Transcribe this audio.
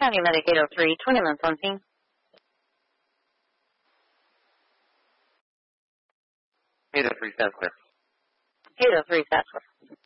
County Medic 803, 20 minutes on scene. 803, sounds clear. 803, that's clear.